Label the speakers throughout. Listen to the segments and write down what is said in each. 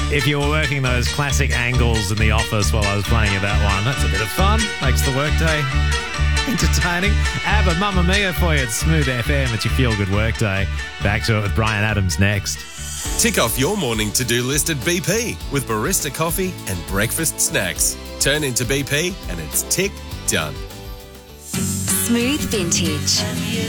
Speaker 1: If you were working those classic angles in the office while I was playing you that one, that's a bit of fun. Makes the workday entertaining. ABBA, Mamma Mia for you at Smooth FM. It's your feel-good workday. Back to it with Brian Adams next.
Speaker 2: Tick off your morning to-do list at BP with barista coffee and breakfast snacks. Turn into BP and it's tick done.
Speaker 3: Smooth Vintage.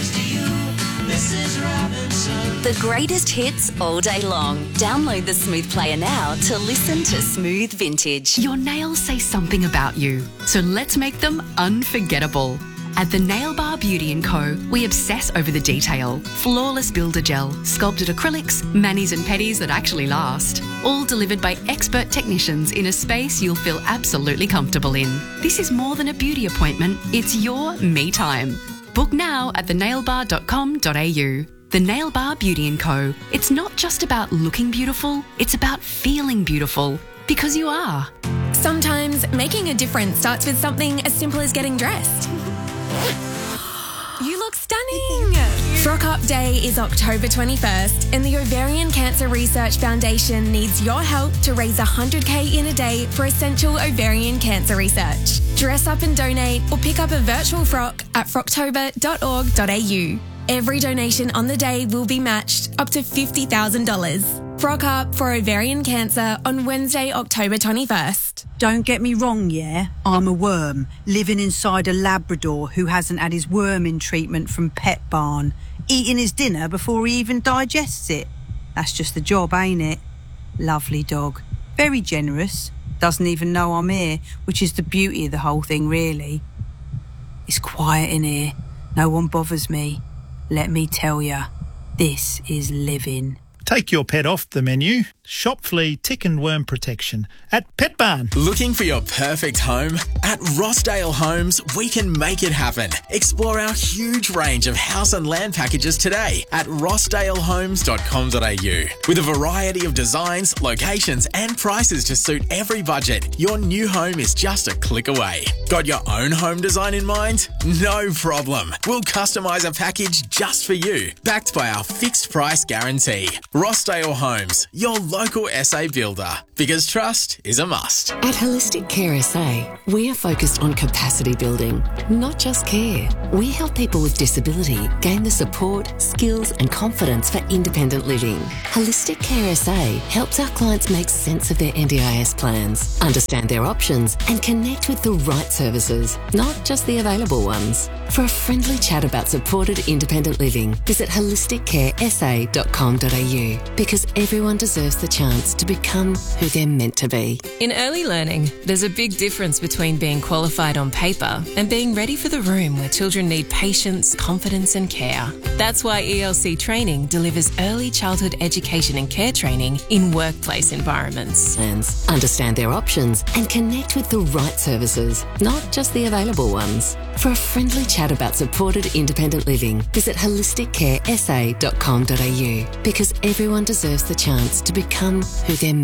Speaker 3: The greatest hits all day long. Download the Smooth Player now to listen to Smooth Vintage.
Speaker 4: Your nails say something about you, so let's make them unforgettable. At the Nail Bar Beauty & Co, we obsess over the detail. Flawless builder gel, sculpted acrylics, manis and pedis that actually last. All delivered by expert technicians in a space you'll feel absolutely comfortable in. This is more than a beauty appointment, it's your me time. Book now at thenailbar.com.au. The Nail Bar Beauty & Co. It's not just about looking beautiful, it's about feeling beautiful. Because you are.
Speaker 5: Sometimes making a difference starts with something as simple as getting dressed. You look stunning! Frock Up Day is October 21st and the Ovarian Cancer Research Foundation needs your help to raise $100,000 in a day for essential ovarian cancer research. Dress up and donate or pick up a virtual frock at frocktober.org.au. Every donation on the day will be matched up to $50,000. Frock Up for ovarian cancer on Wednesday, October 21st.
Speaker 6: Don't get me wrong, yeah? I'm a worm living inside a Labrador who hasn't had his worming treatment from Pet Barn, eating his dinner before he even digests it. That's just the job, ain't it? Lovely dog. Very generous. Doesn't even know I'm here, which is the beauty of the whole thing, really. It's quiet in here. No one bothers me. Let me tell ya, this is living.
Speaker 7: Take your pet off the menu. Shop flea, tick and worm protection at Pet Barn.
Speaker 8: Looking for your perfect home? At Rossdale Homes, we can make it happen. Explore our huge range of house and land packages today at rossdalehomes.com.au. With a variety of designs, locations and prices to suit every budget, your new home is just a click away. Got your own home design in mind? No problem. We'll customise a package just for you, backed by our fixed price guarantee. Rossdale Homes, your local SA builder, because trust is a must.
Speaker 9: At Holistic Care SA, we are focused on capacity building, not just care. We help people with disability gain the support, skills and confidence for independent living. Holistic Care SA helps our clients make sense of their NDIS plans, understand their options and connect with the right services, not just the available ones. For a friendly chat about supported independent living, visit holisticcaresa.com.au, because everyone deserves the chance to become who they're meant to be.
Speaker 10: In early learning, there's a big difference between being qualified on paper and being ready for the room where children need patience, confidence and care. That's why ELC Training delivers early childhood education and care training in workplace environments.
Speaker 9: Understand their options and connect with the right services, not just the available ones. For a friendly chat about supported independent living, visit holisticcaresa.com.au, because everyone deserves the chance to become who they're